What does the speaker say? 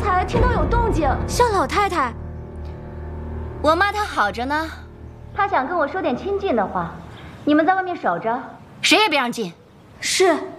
才听到有动静，像老太太。 我妈她好着呢， 她想跟我说点亲近的话，你们在外面守着， 谁也别让进。 是。